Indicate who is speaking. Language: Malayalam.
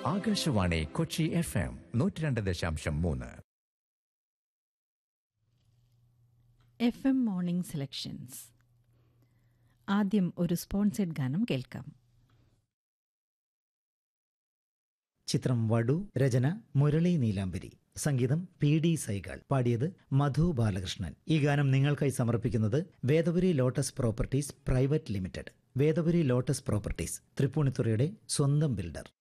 Speaker 1: Akashvani Kochi FM 102.3.
Speaker 2: FM morning selections. ആദ്യം ഒരു സ്പോൺസേഡ് ഗാനം കേൾക്കാം.
Speaker 3: ചിത്രം വടു, രചന മുരളി നീലാംബരി, സംഗീതം PD സൈഗാൾ, പാടിയത് മധു ബാലകൃഷ്ണൻ. ഈ ഗാനം നിങ്ങൾക്കായി സമർപ്പിക്കുന്നത് Vedapuri lotus properties private limited. Vedapuri lotus properties, തൃപ്പൂണിത്തുറയുടെ സ്വന്തം ബിൽഡർ.